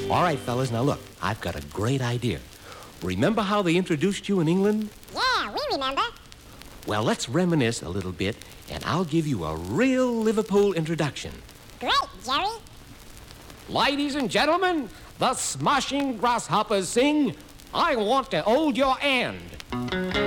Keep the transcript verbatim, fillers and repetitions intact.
All right, fellas, now look, I've got a great idea. Remember how they introduced you in England? Yeah, we remember. Well, let's reminisce a little bit, and I'll give you a real Liverpool introduction. Great, Jerry. Ladies and gentlemen, the Smashing Grasshoppers sing, I Want to Hold Your Hand.